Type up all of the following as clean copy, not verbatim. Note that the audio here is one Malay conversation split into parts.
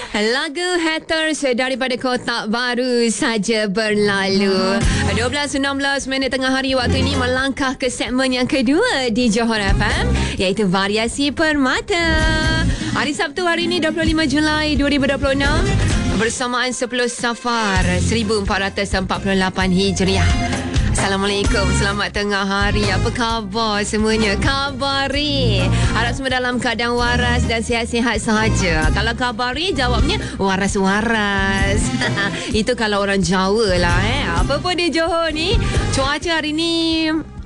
Lagu Haters daripada Kotak baru saja berlalu. 12.16 minit tengah hari waktu ini melangkah ke segmen yang kedua di Johor FM, iaitu Variasi Permata. Hari Sabtu hari ini 25 Julai 2026 bersamaan 10 Safar 1448 Hijriah. Assalamualaikum, selamat tengah hari. Apa khabar semuanya? Khabari, harap semua dalam keadaan waras dan sihat-sihat sahaja. Kalau khabari, jawabnya waras-waras. Itu kalau orang Jawa lah. Apa pun di Johor ni, cuaca hari ni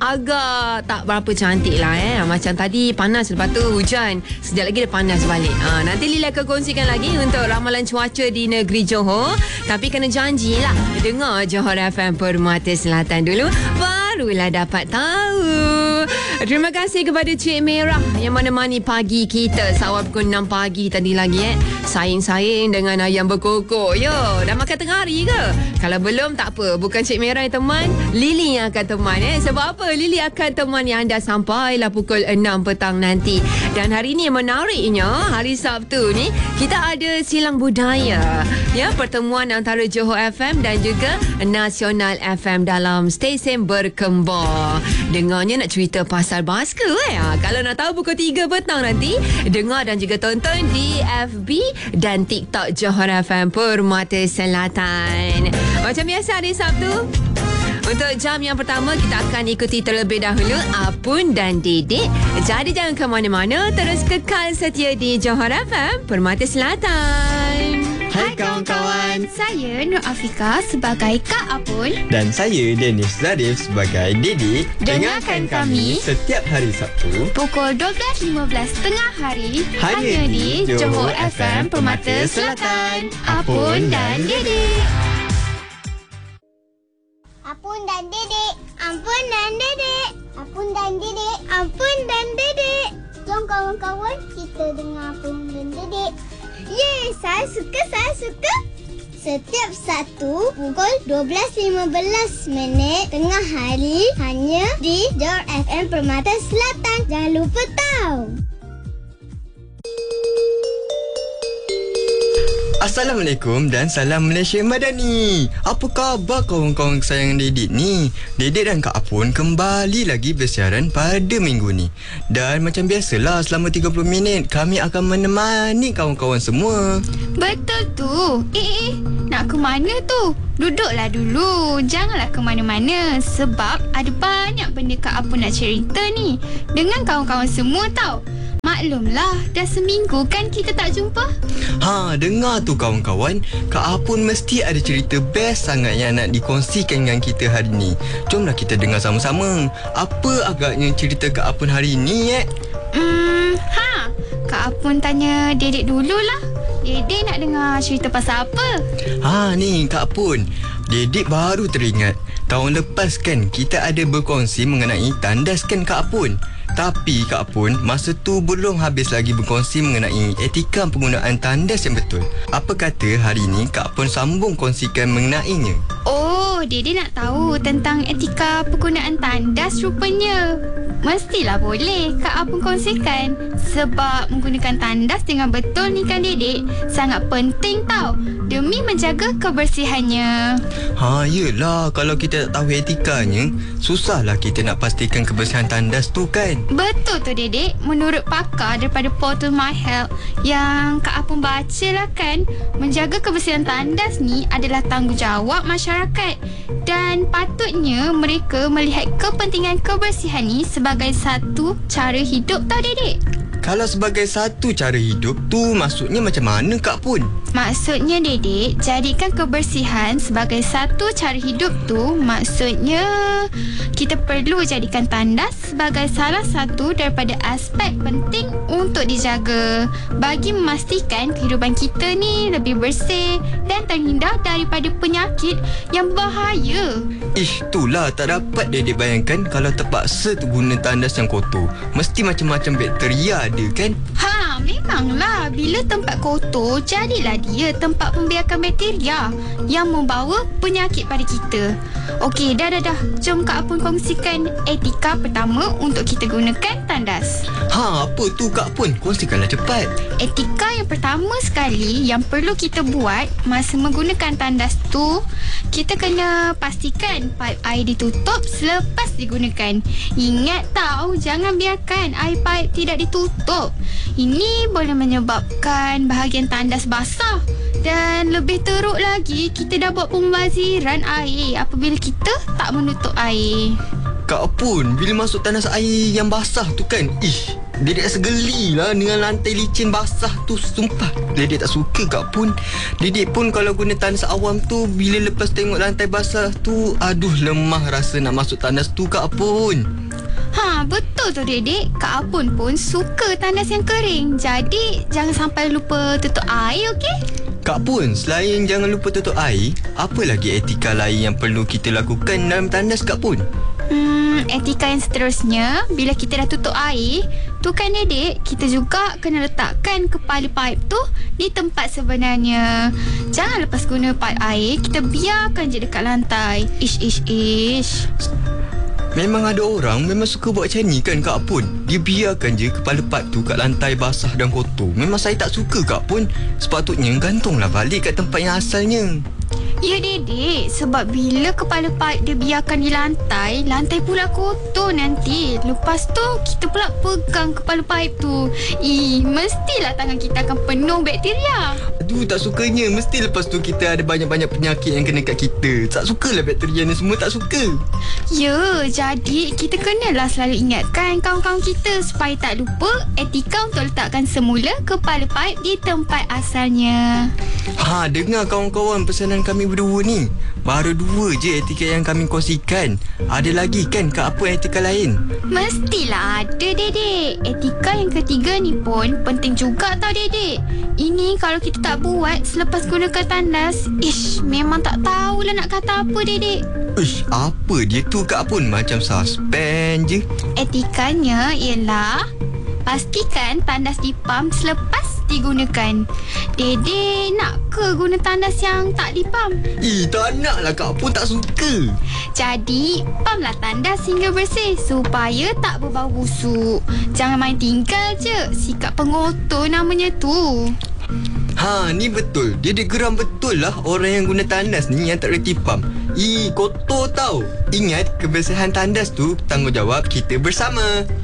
agak tak berapa cantik lah. Macam tadi panas, lepas tu hujan, sekejap lagi dia panas balik. Nanti Lila akan kongsikan lagi untuk ramalan cuaca di negeri Johor. Tapi kena janjilah dengar Johor FM Permata Selatan dulu, barulah dapat tahu. Terima kasih kepada Cik Merah yang menemani pagi kita sawal pukul 6 pagi tadi lagi. Saing-saing dengan ayam berkokok. Yo, dah makan tengah hari ke? Kalau belum tak apa, bukan Cik Merah yang teman, Lily yang akan teman. Sebab apa? Lily akan temani anda sampailah pukul 6 petang nanti. Dan hari ni menariknya, hari Sabtu ni kita ada silang budaya. Ya, pertemuan antara Johor FM dan juga Nasional FM dalam stesen berkembar. Dengarnya nak cerita pasal basker. Kalau nak tahu pukul 3 petang nanti, dengar dan juga tonton di FB dan TikTok Johor FM Permata Selatan. Macam biasa hari Sabtu, untuk jam yang pertama kita akan ikuti terlebih dahulu Apun dan Didik. Jadi jangan ke mana-mana, terus kekal setia di Johor FM Permata Selatan. Hai kawan-kawan, saya Nur Afika sebagai Kak Apun dan saya Dennis Zarif sebagai Didik. Dengarkan kami setiap hari Sabtu pukul 12.15 tengah hari hanya di Johor FM Permata Selatan. Apun dan Didik. Apun dan Didik. Ampun dan Didik. Apun dan Didik. Ampun dan Didik. Jom kawan-kawan kita dengar Apun dan Didik. Yeay, saya suka. Setiap Sabtu pukul 12.15 minit tengah hari hanya di Johor FM Permata Selatan. Jangan lupa tahu. Assalamualaikum dan salam Malaysia Madani. Apa khabar kawan-kawan kesayangan Didik ni? Didik dan Kak Apun kembali lagi bersiaran pada minggu ni. Dan macam biasalah, selama 30 minit kami akan menemani kawan-kawan semua. Betul tu. Nak ke mana tu? Duduklah dulu. Janganlah ke mana-mana. Sebab ada banyak benda Kak Apun nak cerita ni dengan kawan-kawan semua tau. Maklumlah, dah seminggu kan kita tak jumpa? Dengar tu kawan-kawan. Kak Apun mesti ada cerita best sangat yang nak dikongsikan dengan kita hari ni. Jomlah kita dengar sama-sama. Apa agaknya cerita Kak Apun hari ni, Kak Apun tanya Dedek dululah. Dedek nak dengar cerita pasal apa? Ni Kak Apun. Dedek baru teringat. Tahun lepas kan kita ada berkongsi mengenai tandas kan Kak Apun. Tapi Kak Apun masa tu belum habis lagi berkongsi mengenai etika penggunaan tandas yang betul. Apa kata hari ni Kak Apun sambung kongsikan mengenainya? Oh, Dedek nak tahu tentang etika penggunaan tandas rupanya. Mestilah boleh Kak Apun kongsikan. Sebab menggunakan tandas dengan betul ni kan Dedek, sangat penting tau, demi menjaga kebersihannya. Yelah, kalau kita tak tahu etikanya, susahlah kita nak pastikan kebersihan tandas tu kan. Betul tu Dedek. Menurut pakar daripada portal My Health yang Kak Apun baca lah kan, menjaga kebersihan tandas ni adalah tanggungjawab masyarakat. Dan patutnya mereka melihat kepentingan kebersihan ni sebagai satu cara hidup tau Dedek. Kalau sebagai satu cara hidup tu maksudnya macam mana Kak Pun? Maksudnya Dedek, jadikan kebersihan sebagai satu cara hidup tu maksudnya kita perlu jadikan tandas sebagai salah satu daripada aspek penting untuk dijaga bagi memastikan kehidupan kita ni lebih bersih dan terhindar daripada penyakit yang berbahaya. Itulah tak dapat Dedek bayangkan kalau terpaksa tu guna tandas yang kotor. Mesti macam-macam bakteria ada kan? Memanglah. Bila tempat kotor, jadilah dia tempat pembiakan bakteria yang membawa penyakit pada kita. Okey, dah. Jom Kak Pun kongsikan etika pertama untuk kita gunakan tandas. Apa tu Kak Pun? Kongsikanlah cepat. Etika yang pertama sekali yang perlu kita buat masa menggunakan tandas tu, kita kena pastikan paip air ditutup selepas digunakan. Ingat tau, jangan biarkan air paip tidak ditutup. Ini boleh menyebabkan bahagian tandas basah. Dan lebih teruk lagi, kita dah buat pembaziran air apabila kita tak menutup air. Kak Pun, bila masuk tandas air yang basah tu kan, Dedek rasa geli lah dengan lantai licin basah tu. Sumpah, Dedek tak suka Kak Pun. Dedek pun kalau guna tandas awam tu, bila lepas tengok lantai basah tu, aduh lemah rasa nak masuk tandas tu Kak Pun. Betul tu Dedek. Kak Apun pun suka tandas yang kering. Jadi jangan sampai lupa tutup air, okey? Kak Pun, selain jangan lupa tutup air, apa lagi etika lain yang perlu kita lakukan dalam tandas Kak Pun? Etika yang seterusnya, bila kita dah tutup air tu kan Dedek, kita juga kena letakkan kepala paip tu di tempat sebenarnya. Jangan lepas guna paip air, kita biarkan je dekat lantai. Ish. Memang ada orang memang suka buat macam ni kan Kak Pun. Dia biarkan je kepala paip tu kat lantai basah dan kotor. Memang saya tak suka Kak Pun. Sepatutnya gantunglah balik kat tempat yang asalnya. Ya Dedek, sebab bila kepala paip dia biarkan di lantai, lantai pula kotor nanti. Lepas tu kita pula pegang kepala paip tu. Mestilah tangan kita akan penuh bakteria. Aduh, tak sukanya. Mesti lepas tu kita ada banyak-banyak penyakit yang kena kat kita. Tak sukalah bakteria ni semua, tak suka. Ya, jadi kita kenalah selalu ingatkan kawan-kawan kita supaya tak lupa etika untuk letakkan semula kepala paip di tempat asalnya. Dengar kawan-kawan pesanan kami berdua ni. Baru 2 je etika yang kami kongsikan. Ada lagi kan Kak apa etika lain? Mestilah ada Dedek. Etika yang ketiga ni pun penting juga tau Dedek. Ini kalau kita tak buat selepas gunakan tandas, memang tak tahulah nak kata apa Dedek. Apa dia tu Kak Pun? Macam suspend je. Etikanya ialah pastikan tandas dipam selepas digunakan. Dedek nak ke guna tandas yang tak dipam? Tak nak lah Kak Pun, tak suka. Jadi pamlah tandas hingga bersih supaya tak berbau busuk. Jangan main tinggal je. Sikap pengotor namanya tu. Ni betul. Dia geram betul lah orang yang guna tandas ni yang tak reti pam. Kotor tau. Ingat, kebersihan tandas tu tanggungjawab kita bersama.